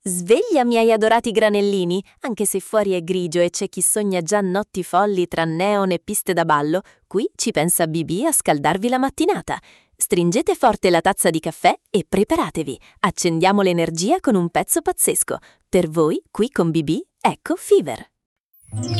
Sveglia, miei adorati granellini! Anche se fuori è grigio e c'è chi sogna già notti folli tra neon e piste da ballo, qui ci pensa BB a scaldarvi la mattinata. Stringete forte la tazza di caffè e preparatevi. Accendiamo l'energia con un pezzo pazzesco. Per voi, qui con BB, ecco Fever.